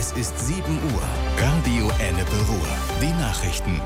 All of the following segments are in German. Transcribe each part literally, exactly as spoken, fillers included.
Es ist sieben Uhr. Radio Ennepe Ruhr. Die Nachrichten.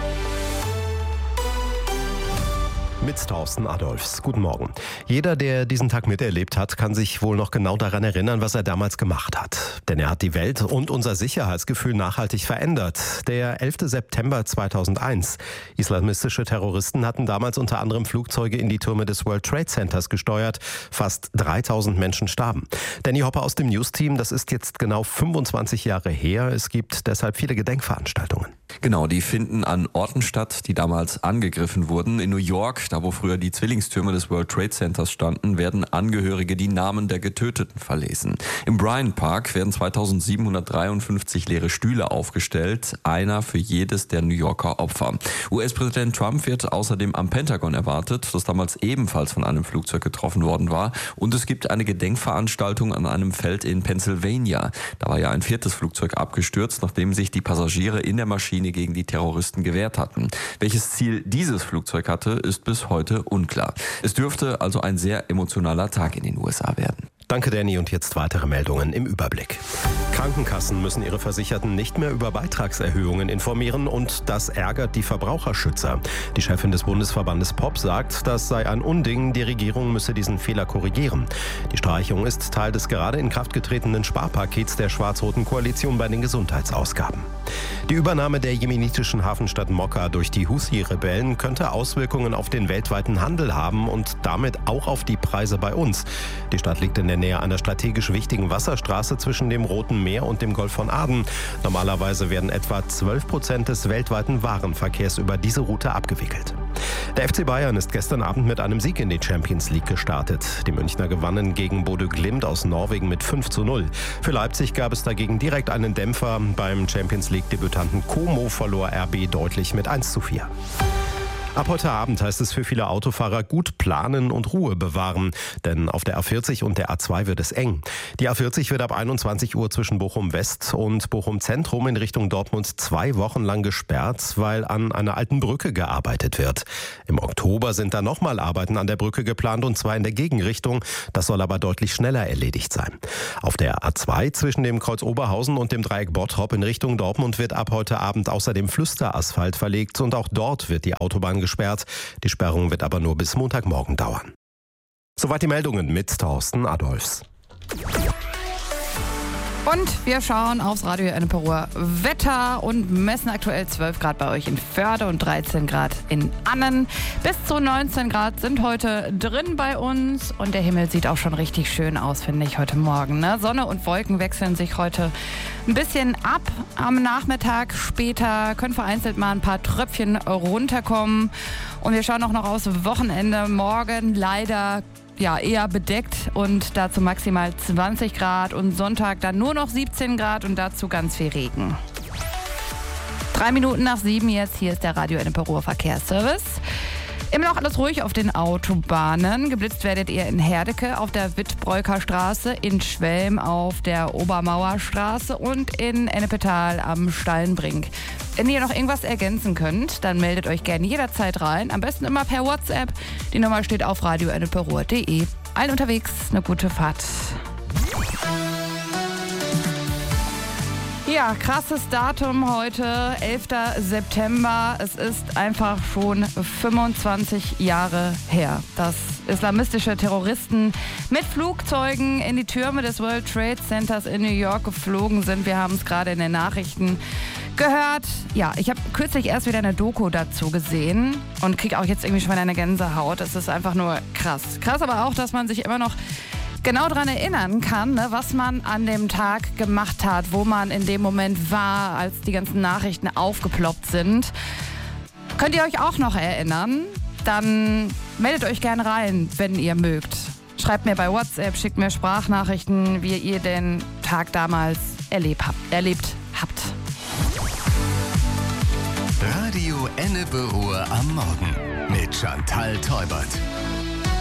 Mit Thorsten Adolfs. Guten Morgen. Jeder, der diesen Tag miterlebt hat, kann sich wohl noch genau daran erinnern, was er damals gemacht hat. Denn er hat die Welt und unser Sicherheitsgefühl nachhaltig verändert. Der elfte September zweitausendeins. Islamistische Terroristen hatten damals unter anderem Flugzeuge in die Türme des World Trade Centers gesteuert. Fast dreitausend Menschen starben. Danny Hopper aus dem News-Team, das ist jetzt genau fünfundzwanzig Jahre her. Es gibt deshalb viele Gedenkveranstaltungen. Genau, die finden an Orten statt, die damals angegriffen wurden. In New York, da wo früher die Zwillingstürme des World Trade Centers standen, werden Angehörige die Namen der Getöteten verlesen. Im Bryant Park werden zweitausendsiebenhundertdreiundfünfzig leere Stühle aufgestellt, einer für jedes der New Yorker Opfer. U S-Präsident Trump wird außerdem am Pentagon erwartet, das damals ebenfalls von einem Flugzeug getroffen worden war. Und es gibt eine Gedenkveranstaltung an einem Feld in Pennsylvania. Da war ja ein viertes Flugzeug abgestürzt, nachdem sich die Passagiere in der Maschine gegen die Terroristen gewehrt hatten. Welches Ziel dieses Flugzeug hatte, ist bis heute unklar. Es dürfte also ein sehr emotionaler Tag in den U S A werden. Danke, Danny. Und jetzt weitere Meldungen im Überblick. Krankenkassen müssen ihre Versicherten nicht mehr über Beitragserhöhungen informieren und das ärgert die Verbraucherschützer. Die Chefin des Bundesverbandes P O P sagt, das sei ein Unding, die Regierung müsse diesen Fehler korrigieren. Die Streichung ist Teil des gerade in Kraft getretenen Sparpakets der schwarz-roten Koalition bei den Gesundheitsausgaben. Die Übernahme der jemenitischen Hafenstadt Mokka durch die Husi-Rebellen könnte Auswirkungen auf den weltweiten Handel haben und damit auch auf die Preise bei uns. Die Stadt liegt in der Nähe einer strategisch wichtigen Wasserstraße zwischen dem Roten Meer und dem Golf von Aden. Normalerweise werden etwa zwölf Prozent des weltweiten Warenverkehrs über diese Route abgewickelt. Der F C Bayern ist gestern Abend mit einem Sieg in die Champions League gestartet. Die Münchner gewannen gegen Bodø Glimt aus Norwegen mit fünf zu null. Für Leipzig gab es dagegen direkt einen Dämpfer. Beim Champions League-Debütanten Como verlor R B deutlich mit eins zu vier. Ab heute Abend heißt es für viele Autofahrer gut planen und Ruhe bewahren. Denn auf der A vierzig und der A zwei wird es eng. Die A vierzig wird ab einundzwanzig Uhr zwischen Bochum West und Bochum Zentrum in Richtung Dortmund zwei Wochen lang gesperrt, weil an einer alten Brücke gearbeitet wird. Im Oktober sind da nochmal Arbeiten an der Brücke geplant und zwar in der Gegenrichtung. Das soll aber deutlich schneller erledigt sein. Auf der A zwei zwischen dem Kreuz Oberhausen und dem Dreieck Bottrop in Richtung Dortmund wird ab heute Abend außerdem Flüsterasphalt verlegt und auch dort wird die Autobahn gesperrt. Die Sperrung wird aber nur bis Montagmorgen dauern. Soweit die Meldungen mit Thorsten Adolfs. Und wir schauen aufs Radio Ennepe Ruhr Wetter und messen aktuell zwölf Grad bei euch in Förde und dreizehn Grad in Annen. Bis zu neunzehn Grad sind heute drin bei uns und der Himmel sieht auch schon richtig schön aus, finde ich, heute Morgen. Ne? Sonne und Wolken wechseln sich heute ein bisschen ab. Am Nachmittag später können vereinzelt mal ein paar Tröpfchen runterkommen. Und wir schauen auch noch aufs Wochenende. Morgen leider ja, eher bedeckt und dazu maximal zwanzig Grad und Sonntag dann nur noch siebzehn Grad und dazu ganz viel Regen. Drei Minuten nach sieben jetzt, hier ist der Radio Ennepe Ruhr Verkehrsservice. Immer noch alles ruhig auf den Autobahnen. Geblitzt werdet ihr in Herdecke auf der Wittbreuker Straße, in Schwelm auf der Obermauerstraße und in Ennepetal am Stallenbrink. Wenn ihr noch irgendwas ergänzen könnt, dann meldet euch gerne jederzeit rein. Am besten immer per WhatsApp. Die Nummer steht auf radio ennepe ruhr punkt de. Allen unterwegs eine gute Fahrt. Ja, krasses Datum heute, elfter September. Es ist einfach schon fünfundzwanzig Jahre her, dass islamistische Terroristen mit Flugzeugen in die Türme des World Trade Centers in New York geflogen sind. Wir haben es gerade in den Nachrichten gehört. Ja, ich habe kürzlich erst wieder eine Doku dazu gesehen und kriege auch jetzt irgendwie schon mal eine Gänsehaut. Es ist einfach nur krass. Krass aber auch, dass man sich immer noch genau daran erinnern kann, ne, was man an dem Tag gemacht hat, wo man in dem Moment war, als die ganzen Nachrichten aufgeploppt sind. Könnt ihr euch auch noch erinnern? Dann meldet euch gerne rein, wenn ihr mögt. Schreibt mir bei WhatsApp, schickt mir Sprachnachrichten, wie ihr den Tag damals erlebt habt. Erlebt habt. Radio Ennepe Ruhr am Morgen mit Chantal Teubert.